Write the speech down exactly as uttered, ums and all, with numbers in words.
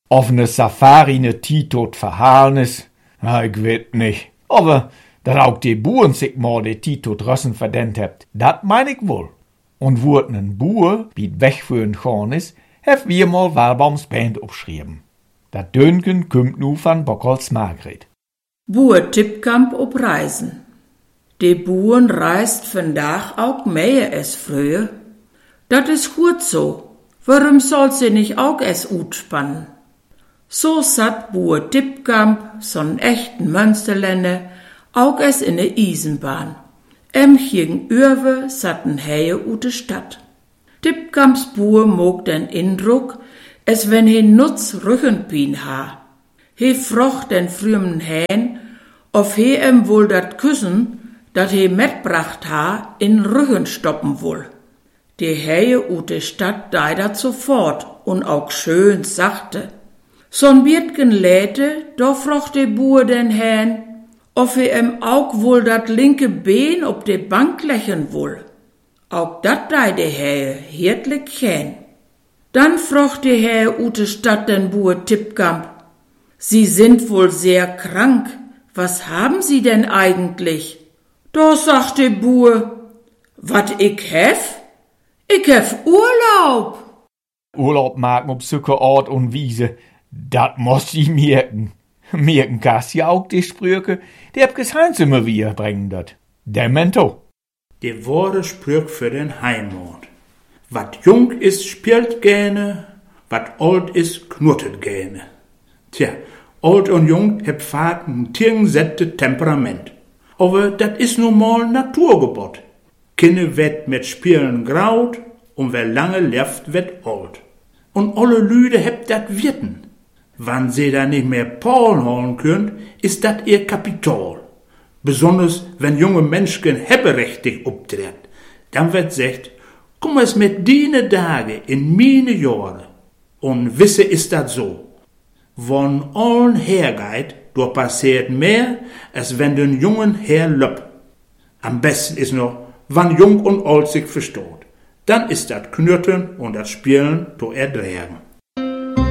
Of ne Safari ne Tiet tot verhalen is, na, ich weet nicht. Aber, dat auch die Buren sich mal de Tiet tot Rössen verdient hebt, dat mein ich wohl. Und wurden ein Buer, wie wegführen gaan is, hef wir mal Walbaums Band aufschrieben. Dat Dönken kümmt nu van Bockholz Margret. Buer Tippkamp op Reisen. De Buren reist vandaag auch mehr es früher. Dat is gut so. Warum soll sie nicht auch es utspannen? So satt Buer Tippkamp, so'n echten Münsterländer, auch es in de Isenbahn. Em gegenüber satten heie ute Stadt. Tippkamps Buer mog den Indruck, es wenn he nutz Rückenpien ha. He froch den frümen Hähn, of he em wohl dat Küssen, dat he metbracht ha, in Rücken stoppen wohl. Die heie ute Stadt dei dat sofort und auch schön sachte. So'n Bietgen Läte, do froch de Buer den Hähn, of he em auch wohl dat linke Bein op de Bank lechen wohl. Auch dat dei de heie hirtlich chen. Dann froch de heie ute Stadt den Buer Tippkamp. Sie sind wohl sehr krank. Was haben Sie denn eigentlich? Da sagt de Buer, wat ich hef? Ich hef Urlaub. Urlaub machen ob süke Ort und Wiese, dat muss sie merken. Merken kannst ja auch die Sprüche, die hab Heinz immer wieder bringen dat. Der Mento. Die wahre Sprüch für den Heimat. Wat jung is, spielt gerne, wat old is, knurtet gerne. Tja, old und jung heb vaak ein tirgensette Temperament. Aber dat is nun mal Naturgebot. Kinne wet mit Spielen graut, und wer lange left, wet old. Und alle Lüde heb dat Wirten. Wann sie da nicht mehr Paul holen könnt, ist dat ihr Kapital. Besonders wenn junge Menschen hebberechtig optritt. Dann wird sagt, komm es mit diene Tage in meine Jahre. Und wisse ist dat so. Wann allen hergeht, do passiert mehr, als wenn den jungen Herr löpp. Am besten ist noch, wann jung und alt sich versteht. Dann ist dat Knürten und das Spielen to erdrehen.